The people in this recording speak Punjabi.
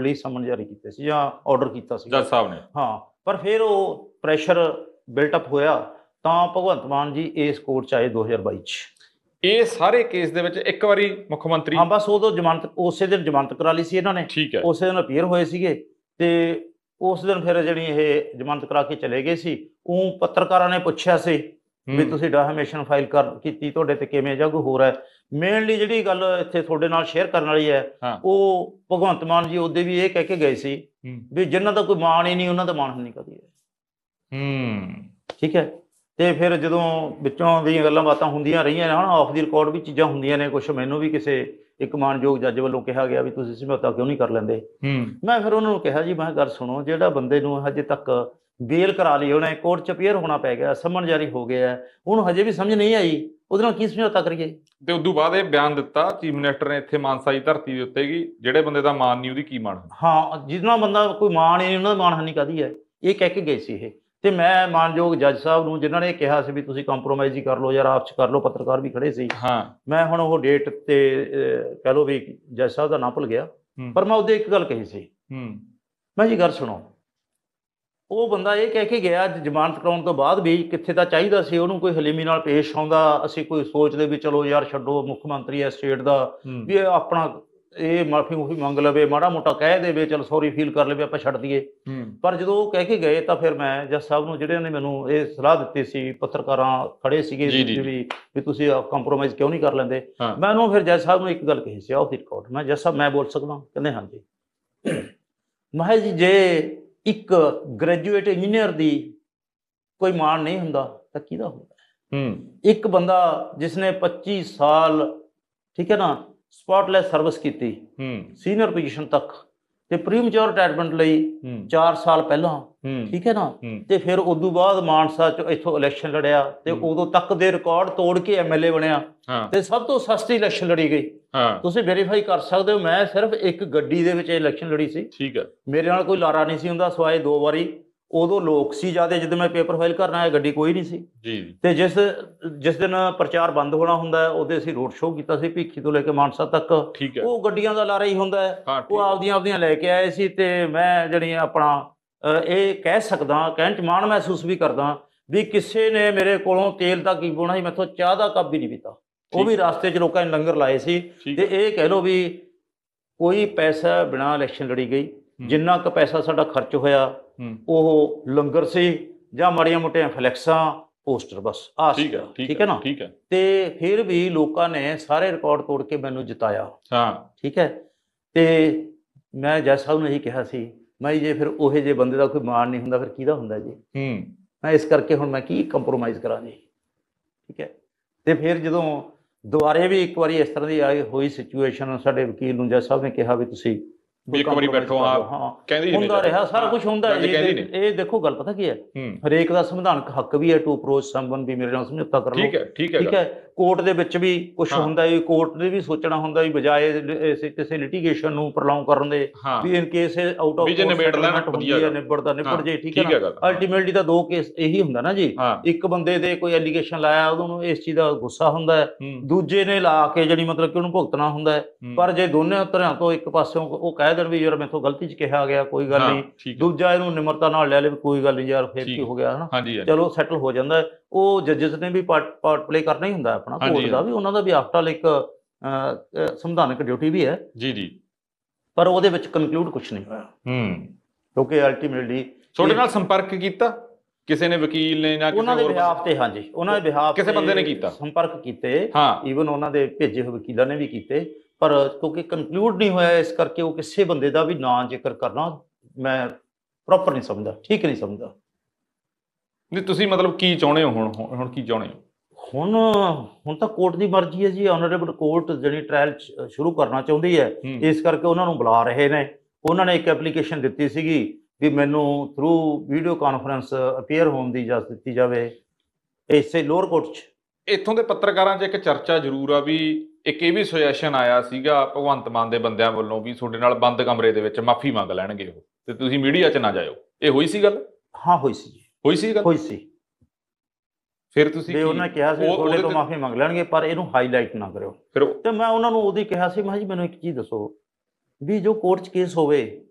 ਲਈ ਸਮਨ ਜਾਰੀ ਕੀਤੇ ਸੀ ਜਾਂ ਆਰਡਰ ਕੀਤਾ ਸੀ। ਜੱਜ ਸਾਹਿਬ ਨੇ। ਹਾਂ, ਪਰ ਫਿਰ ਉਹ ਪ੍ਰੈਸ਼ਰ ਬਿਲਟ ਅਪ ਹੋਇਆ ਤਾਂ ਭਗਵੰਤ ਮਾਨ ਜੀ ਇਸ ਕੋਰਟ 'ਚ ਆਏ 2022 'ਚ। ਇਹ ਸਾਰੇ ਕੇਸ ਦੇ ਵਿੱਚ ਇੱਕ ਵਾਰੀ ਮੁੱਖ ਮੰਤਰੀ। ਹਾਂ, ਬਸ ਉਦੋਂ ਜ਼ਮਾਨਤ ਉਸੇ ਦਿਨ ਜ਼ਮਾਨਤ ਕਰਾ ਲਈ ਸੀ ਇਹਨਾਂ ਨੇ। ਠੀਕ ਹੈ। ਉਸੇ ਦਿਨ ਅਪੀਅਰ ਹੋਏ ਸੀਗੇ ਤੇ ਉਸ ਦਿਨ ਫਿਰ ਜਿਹੜੀ ਇਹ ਜ਼ਮਾਨਤ ਕਰਾ ਕੇ ਚਲੇ ਗਏ ਸੀ। ਉਹ ਪੱਤਰਕਾਰਾਂ ਨੇ ਪੁੱਛਿਆ ਸੀ ਵੀ ਤੁਸੀਂ ਡੈਫੇਮੇਸ਼ਨ ਫਾਈਲ ਕੀਤੀ, ਤੁਹਾਡੇ ਤੇ ਕਿਵੇਂ ਜਾਂ ਕੋਈ ਹੋਰ ਹੈ। ਮੇਨਲੀ ਜਿਹੜੀ ਗੱਲ ਇੱਥੇ ਤੁਹਾਡੇ ਨਾਲ ਸ਼ੇਅਰ ਕਰਨ ਵਾਲੀ ਹੈ, ਉਹ ਭਗਵੰਤ ਮਾਨ ਜੀ ਉਹਦੇ ਵੀ ਇਹ ਕਹਿ ਕੇ ਗਏ ਸੀ ਵੀ ਜਿਨ੍ਹਾਂ ਦਾ ਕੋਈ ਮਾਣ ਹੀ ਨਹੀਂ ਉਹਨਾਂ ਦਾ ਮਾਣ ਨਹੀਂ ਕਦੀ ਹੈ। ਠੀਕ ਹੈ। ਤੇ ਫਿਰ ਜਦੋਂ ਵਿੱਚੋਂ ਦੀਆਂ ਗੱਲਾਂ ਬਾਤਾਂ ਹੁੰਦੀਆਂ ਰਹੀਆਂ ਨੇ, ਆਫ ਦੀ ਰਿਕਾਰਡ ਵੀ ਚੀਜ਼ਾਂ ਹੁੰਦੀਆਂ ਨੇ, ਕੁਛ ਮੈਨੂੰ ਵੀ ਕਿਸੇ ਇੱਕ ਮਾਨਯੋਗ ਜੱਜ ਵੱਲੋਂ ਕਿਹਾ ਗਿਆ ਵੀ ਤੁਸੀਂ ਸਮਝੌਤਾ ਕਿਉਂ ਨਹੀਂ ਕਰ ਲੈਂਦੇ। ਮੈਂ ਫਿਰ ਉਹਨਾਂ ਨੂੰ ਕਿਹਾ ਜੀ, ਮੈਂ ਗੱਲ ਸੁਣੋ, ਜਿਹੜਾ ਬੰਦੇ ਨੂੰ ਹਜੇ ਤੱਕ ਬੇਲ ਕਰਾ ਲਈ, ਉਹਨੇ ਕੋਰਟ 'ਚ ਅਪੀਅਰ ਹੋਣਾ ਪੈ ਗਿਆ, ਸਮਨ ਜਾਰੀ ਹੋ ਗਿਆ, ਉਹਨੂੰ ਹਜੇ ਵੀ ਸਮਝ ਨਹੀਂ ਆਈ, ਉਹਦੇ ਨਾਲ ਕੀ ਸਮਝੌਤਾ ਕਰੀਏ। ਤੇ ਉਦੋਂ ਬਾਅਦ ਇਹ ਬਿਆਨ ਦਿੱਤਾ ਚੀਫ ਮਿਨਿਸਟਰ ਨੇ ਇੱਥੇ ਮਾਨਸਾ ਦੀ ਧਰਤੀ ਦੇ ਉੱਤੇ ਕਿ ਜਿਹੜੇ ਬੰਦੇ ਦਾ ਮਾਣ ਨਹੀਂ ਉਹਦੀ ਕੀ ਮਾਣ। ਹਾਂ, ਜਿਹਨਾਂ ਬੰਦਾ ਕੋਈ ਮਾਣ ਹੀ ਨਹੀਂ ਉਹਨਾਂ ਦਾ ਮਾਣਹਾਨੀ ਕਾਹਦੀ ਹੈ, ਇਹ ਕਹਿ ਕੇ ਗਏ ਸੀ ਇਹ। ਤੇ ਮੈਂ ਮਾਨਯੋਗ ਜੱਜ ਸਾਹਿਬ ਨੂੰ, ਜਿਨ੍ਹਾਂ ਨੇ ਕਿਹਾ ਸੀ ਵੀ ਤੁਸੀਂ ਕੰਪਰੋਮਾਈਜ਼ ਹੀ ਕਰ ਲਓ ਯਾਰ, ਆਪਸ 'ਚ ਕਰ ਲਓ, ਪੱਤਰਕਾਰ ਵੀ ਖੜੇ ਸੀ। ਮੈਂ ਹੁਣ ਉਹ ਡੇਟ ਤੇ ਕਹਿ ਲਓ ਵੀ ਜੱਜ ਸਾਹਿਬ ਦਾ ਨਾਂ ਭੁੱਲ ਗਿਆ, ਪਰ ਮੈਂ ਉਹਦੇ ਇੱਕ ਗੱਲ ਕਹੀ ਸੀ। ਮੈਂ ਜੀ ਗੱਲ ਸੁਣੋ, ਉਹ ਬੰਦਾ ਇਹ ਕਹਿ ਕੇ ਗਿਆ ਜ਼ਮਾਨਤ ਕਰਾਉਣ ਤੋਂ ਬਾਅਦ ਵੀ ਕਿੱਥੇ ਤਾਂ ਚਾਹੀਦਾ ਸੀ ਉਹਨੂੰ ਕੋਈ ਹਲੀਮੀ ਨਾਲ ਪੇਸ਼ ਆਉਂਦਾ, ਅਸੀਂ ਕੋਈ ਸੋਚਦੇ ਵੀ ਚਲੋ ਯਾਰ ਛੱਡੋ, ਮੁੱਖ ਮੰਤਰੀ ਹੈ ਸਟੇਟ ਦਾ, ਵੀ ਇਹ ਆਪਣਾ ਇਹ ਮਾਫੀ ਮੁਫੀ ਮੰਗ ਲਵੇ, ਮਾੜਾ ਮੋਟਾ ਕਹਿ ਦੇਵੇ, ਚਲ ਸੌਰੀ ਫੀਲ ਕਰ ਲਵੇ, ਆਪਾਂ ਛੱਡ ਦਈਏ। ਪਰ ਜਦੋਂ ਉਹ ਕਹਿ ਕੇ ਗਏ ਤਾਂ ਫਿਰ ਮੈਂ ਜੱਜ ਸਾਹਿਬ ਨੂੰ, ਜਿਹੜਿਆਂ ਨੇ ਮੈਨੂੰ ਇਹ ਸਲਾਹ ਦਿੱਤੀ ਸੀ, ਪੱਤਰਕਾਰਾਂ ਖੜੇ ਸੀਗੇ ਵੀ ਤੁਸੀਂ ਕੰਪਰੋਮਾਈਜ਼ ਕਿਉਂ ਨਹੀਂ ਕਰ ਲੈਂਦੇ, ਮੈਂ ਉਹਨੂੰ ਫਿਰ ਜੱਜ ਸਾਹਿਬ ਨੂੰ ਇੱਕ ਗੱਲ ਕਹੀ ਸੀ ਆਫ ਦੀ ਰਿਕਾਰਡ। ਮੈਂ ਜੱਜ ਸਾਹਿਬ, ਮੈਂ ਬੋਲ ਸਕਦਾ? ਕਹਿੰਦੇ ਹਾਂਜੀ। ਮੈਂ ਜੀ, ਜੇ ਇੱਕ ਗ੍ਰੈਜੂਏਟ ਇੰਜੀਨੀਅਰ ਦੀ ਕੋਈ ਮਾਣ ਨਹੀਂ ਹੁੰਦਾ ਤਾਂ ਕਿਹਦਾ ਹੁੰਦਾ? ਇੱਕ ਬੰਦਾ ਜਿਸਨੇ 25 ਸਾਲ, ਠੀਕ ਹੈ ਨਾ, ਸਪਾਟਲੈਸ ਸਰਵਿਸ ਕੀਤੀ ਸੀਨੀਅਰ ਪੋਜੀਸ਼ਨ ਤੱਕ, ਤੇ ਪ੍ਰੀਮੈਚੁਰ ਰਿਟਾਇਰਮੈਂਟ ਲਈ 4 ਸਾਲ ਪਹਿਲਾਂ, ਠੀਕ ਹੈ ਨਾ, ਤੇ ਫਿਰ ਉਦੋਂ ਬਾਅਦ ਮਾਨਸਾ 'ਚ ਇੱਥੋਂ ਇਲੈਕਸ਼ਨ ਲੜਿਆ ਤੇ ਉਦੋਂ ਤੱਕ ਦੇ ਰਿਕਾਰਡ ਤੋੜ ਕੇ MLA ਬਣਿਆ ਤੇ ਸਭ ਤੋਂ ਸਸਤੀ ਇਲੈਕਸ਼ਨ ਲੜੀ ਗਈ। ਤੁਸੀਂ ਵੈਰੀਫਾਈ ਕਰ ਸਕਦੇ ਹੋ, ਮੈਂ ਸਿਰਫ ਇੱਕ ਗੱਡੀ ਦੇ ਵਿੱਚ ਇਲੈਕਸ਼ਨ ਲੜੀ ਸੀ। ਠੀਕ ਹੈ। ਮੇਰੇ ਨਾਲ ਕੋਈ ਲਾਰਾ ਨਹੀਂ ਸੀ ਹੁੰਦਾ, ਸਵਾਏ 2 ਵਾਰੀ। ਉਦੋਂ ਲੋਕ ਸੀ ਜ਼ਿਆਦਾ, ਜਦੋਂ ਮੈਂ ਪੇਪਰ ਫਾਈਲ ਕਰਨ ਆਇਆ ਗੱਡੀ ਕੋਈ ਨਹੀਂ ਸੀ ਜੀ। ਤੇ ਜਿਸ ਦਿਨ ਪ੍ਰਚਾਰ ਬੰਦ ਹੋਣਾ ਹੁੰਦਾ ਉਹਦੇ ਅਸੀਂ ਰੋਡ ਸ਼ੋਅ ਕੀਤਾ ਸੀ ਭੀਖੀ ਤੋਂ ਲੈ ਕੇ ਮਾਨਸਾ ਤੱਕ। ਉਹ ਗੱਡੀਆਂ ਦਾ ਲਾਰਾ ਹੀ ਹੁੰਦਾ ਹੈ, ਉਹ ਆਪਦੀਆਂ ਲੈ ਕੇ ਆਏ ਸੀ। ਤੇ ਮੈਂ ਜਿਹੜੀ ਆਪਣਾ ਇਹ ਕਹਿ ਸਕਦਾ, ਕਹਿਣ 'ਚ ਮਾਣ ਮਹਿਸੂਸ ਵੀ ਕਰਦਾ ਵੀ ਕਿਸੇ ਨੇ ਮੇਰੇ ਕੋਲੋਂ ਤੇਲ ਦਾ ਕੀ ਪਾਉਣਾ ਸੀ, ਮੈਥੋਂ ਚਾਹ ਦਾ ਕੱਪ ਵੀ ਨਹੀਂ ਪੀਤਾ। ਉਹ ਵੀ ਰਸਤੇ 'ਚ ਲੋਕਾਂ ਨੇ ਲੰਗਰ ਲਾਏ ਸੀ। ਤੇ ਇਹ ਕਹਿ ਲਓ ਵੀ ਕੋਈ ਪੈਸਾ ਬਿਨਾਂ ਇਲੈਕਸ਼ਨ ਲੜੀ ਗਈ। ਜਿੰਨਾ ਕੁ ਪੈਸਾ ਸਾਡਾ ਖਰਚ ਹੋਇਆ ਉਹ ਲੰਗਰ ਸੀ ਜਾਂ ਮਾੜੀਆਂ ਮੋਟੀਆਂ ਫਲੈਕਸਾਂ, ਪੋਸਟਰ, ਬਸ ਆ ਸੀ। ਠੀਕ ਹੈ ਨਾ। ਤੇ ਫਿਰ ਵੀ ਲੋਕਾਂ ਨੇ ਸਾਰੇ ਰਿਕਾਰਡ ਤੋੜ ਕੇ ਮੈਨੂੰ ਜਿਤਾਇਆ। ਠੀਕ ਹੈ। ਤੇ ਮੈਂ ਜੱਜ ਸਾਹਿਬ ਨੂੰ ਇਹੀ ਕਿਹਾ ਸੀ, ਮੈਂ ਜੇ ਫਿਰ ਉਹੇ ਜਿਹੇ ਬੰਦੇ ਦਾ ਕੋਈ ਮਾਣ ਨਹੀਂ ਹੁੰਦਾ ਫਿਰ ਕਿਹਦਾ ਹੁੰਦਾ ਜੀ। ਮੈਂ ਇਸ ਕਰਕੇ ਹੁਣ ਮੈਂ ਕੀ ਕੰਪਰੋਮਾਈਜ਼ ਕਰਾਂ ਜੀ। ਠੀਕ ਹੈ। ਤੇ ਫਿਰ ਜਦੋਂ ਦੁਬਾਰੇ ਵੀ ਇੱਕ ਵਾਰੀ ਇਸ ਤਰ੍ਹਾਂ ਦੀ ਆਈ ਹੋਈ ਸਿਚੁਏਸ਼ਨ, ਸਾਡੇ ਵਕੀਲ ਨੂੰ ਜੱਜ ਸਾਹਿਬ ਨੇ ਕਿਹਾ ਵੀ ਤੁਸੀਂ ਇੱਕ ਵਾਰੀ ਬੈਠੋ। ਹੁੰਦਾ ਰਿਹਾ, ਸਾਰਾ ਕੁਝ ਹੁੰਦਾ। ਇਹ ਦੇਖੋ ਗੱਲ ਪਤਾ ਕੀ ਹੈ, ਹਰੇਕ ਦਾ ਸੰਵਿਧਾਨਕ ਹੱਕ ਵੀ ਹੈ ਟੂ ਅਪਰੋਚ ਸਮਵਨ, ਵੀ ਮੇਰੇ ਨਾਲ ਸਮਝੌਤਾ ਕਰ ਲਓ। ਠੀਕ ਹੈ। ਕੋਰਟ ਦੇ ਵਿੱਚ ਵੀ ਕੁਝ ਹੁੰਦਾ, ਕੋਰਟ ਨੇ ਵੀ ਸੋਚਣਾ ਹੁੰਦਾ ਵੀ ਬਜਾਏ ਕਿਸੇ ਲਿਟੀਗੇਸ਼ਨ ਨੂੰ ਪ੍ਰੋਲੋਂਗ ਕਰਨ ਦੇ, ਵੀ ਇਨ ਕੇਸ ਆਊਟ ਆਫ ਨਿਬੜਦਾ ਨਿਬੜ ਜੇ। ਠੀਕ ਹੈ ਨਾ। ਅਲਟੀਮੇਟਲੀ ਤਾਂ 2 ਕੇਸ ਇਹੀ ਹੁੰਦਾ ਨਾ ਜੀ, ਇੱਕ ਬੰਦੇ ਦੇ ਕੋਈ ਐਲੀਗੇਸ਼ਨ ਲਾਇਆ, ਉਹਨੂੰ ਇਸ ਚੀਜ਼ ਦਾ ਗੁੱਸਾ ਹੁੰਦਾ ਹੈ, ਦੂਜੇ ਨੇ ਲਾ ਕੇ ਜਿਹੜੀ ਮਤਲਬ ਕਿ ਉਹਨੂੰ ਭੁਗਤਣਾ ਹੁੰਦਾ ਹੈ। ਪਰ ਜੇ ਦੋਨੇ ਤਰ੍ਹਾਂ ਤੋਂ ਇੱਕ ਪਾਸਿਓਂ ਉਹ ਕਹਿ ਦੇਣ ਵੀ ਯਾਰ ਮੈਥੋਂ ਗਲਤੀ 'ਚ ਕਿਹਾ ਗਿਆ, ਕੋਈ ਗੱਲ ਨਹੀਂ, ਦੂਜਾ ਇਹਨੂੰ ਨਿਮਰਤਾ ਨਾਲ ਲੈ ਲੇ ਵੀ ਕੋਈ ਗੱਲ ਨਹੀਂ ਯਾਰ, ਫਿਰ ਕੀ ਹੋ ਗਿਆ, ਹਨਾ, ਚਲੋ ਸੈਟਲ ਹੋ ਜਾਂਦਾ। ਉਹ ਜੱਜਸ ਨੇ ਵੀ ਪਾਰਟ ਪਲੇ ਕਰਨਾ ਹੀ ਹੁੰਦਾ ਆਪਣਾ, ਕੋਰਟ ਦਾ ਵੀ, ਉਹਨਾਂ ਦਾ ਵੀ ਆਫਟਰ ਆਲ ਇੱਕ ਸੰਵਿਧਾਨਕ ਡਿਊਟੀ ਵੀ ਹੈ ਜੀ। ਪਰ ਉਹਦੇ ਵਿੱਚ ਕਨਕਲੂਡ ਕੁਛ ਨਹੀਂ ਹੋਇਆ, ਕਿਉਂਕਿ ਅਲਟੀਮੇਟਲੀ ਤੁਹਾਡੇ ਨਾਲ ਸੰਪਰਕ ਕੀਤਾ ਕਿਸੇ ਨੇ, ਵਕੀਲ ਨੇ ਜਾਂ ਉਹਨਾਂ ਦੇ ਬਿਹਾਫ ਤੇ? ਹਾਂਜੀ, ਉਹਨਾਂ ਦੇ ਬਿਹਾਫ ਕਿਸੇ ਬੰਦੇ ਨੇ ਕੀਤਾ, ਸੰਪਰਕ ਕੀਤੇ, ਈਵਨ ਉਹਨਾਂ ਦੇ ਭੇਜੇ ਹੋਏ ਵਕੀਲਾਂ ਨੇ ਵੀ ਕੀਤੇ, ਪਰ ਕਿਉਂਕਿ ਕਨਕਲੂਡ ਨਹੀਂ ਹੋਇਆ, ਇਸ ਕਰਕੇ ਉਹ ਕਿਸੇ ਬੰਦੇ ਦਾ ਵੀ ਨਾਂ ਜ਼ਿਕਰ ਕਰਨਾ ਮੈਂ ਪ੍ਰੋਪਰ ਨਹੀਂ ਸਮਝਦਾ, ਠੀਕ ਨਹੀਂ ਸਮਝਦਾ। ਨਹੀਂ, ਤੁਸੀਂ ਮਤਲਬ ਕੀ ਚਾਹੁੰਦੇ ਹੋ ਹੁਣ ਕੀ ਚਾਹੁੰਦੇ ਹੋ? ਹੁਣ ਤਾਂ ਕੋਰਟ ਦੀ ਮਰਜ਼ੀ ਹੈ ਜੀ। ਆਨਰੇਬਲ ਕੋਰਟ ਜਿਹੜੀ ਟ੍ਰਾਇਲ ਸ਼ੁਰੂ ਕਰਨਾ ਚਾਹੁੰਦੀ ਹੈ, ਇਸ ਕਰਕੇ ਉਹਨਾਂ ਨੂੰ ਬੁਲਾ ਰਹੇ ਨੇ। ਉਹਨਾਂ ਨੇ ਇੱਕ ਐਪਲੀਕੇਸ਼ਨ ਦਿੱਤੀ ਸੀਗੀ ਵੀ ਮੈਨੂੰ ਥਰੂ ਵੀਡੀਓ ਕਾਨਫਰੰਸ ਅਪੀਅਰ ਹੋਣ ਦੀ ਇਜਾਜ਼ਤ ਦਿੱਤੀ ਜਾਵੇ ਇਸੇ ਲੋਅਰ ਕੋਰਟ 'ਚ। ਇੱਥੋਂ ਦੇ ਪੱਤਰਕਾਰਾਂ 'ਚ ਇੱਕ ਚਰਚਾ ਜ਼ਰੂਰ ਆ ਵੀ ਇੱਕ ਇਹ ਵੀ ਸੁਜੈਸ਼ਨ ਆਇਆ ਸੀਗਾ ਭਗਵੰਤ ਮਾਨ ਦੇ ਬੰਦਿਆਂ ਵੱਲੋਂ ਵੀ ਤੁਹਾਡੇ ਨਾਲ ਬੰਦ ਕਮਰੇ ਦੇ ਵਿੱਚ ਮਾਫੀ ਮੰਗ ਲੈਣਗੇ ਉਹ, ਤੇ ਤੁਸੀਂ ਮੀਡੀਆ 'ਚ ਨਾ ਜਾਇਓ। ਇਹ ਹੋਈ ਸੀ ਗੱਲ? ਹਾਂ, ਹੋਈ ਸੀ ਜੀ। ਹੋਈ ਸੀ ਗੱਲ? ਹੋਈ ਸੀ। ਫਿਰ ਤੁਸੀਂ ਉਹਨਾਂ ਨੇ ਕਿਹਾ ਸੀ ਤੁਹਾਡੇ ਤੋਂ ਮਾਫੀ ਮੰਗ ਲੈਣਗੇ, ਪਰ ਇਹਨੂੰ ਹਾਈਲਾਈਟ ਨਾ ਕਰਿਓ। ਤੇ ਮੈਂ ਉਹਨਾਂ ਨੂੰ ਉਦੋਂ ਕਿਹਾ ਸੀ, ਮੈਂ ਜੀ ਮੈਨੂੰ ਇੱਕ ਚੀਜ਼ ਦੱਸੋ ਵੀ ਜੋ ਕੋਰਟ 'ਚ ਕੇਸ ਹੋਵੇ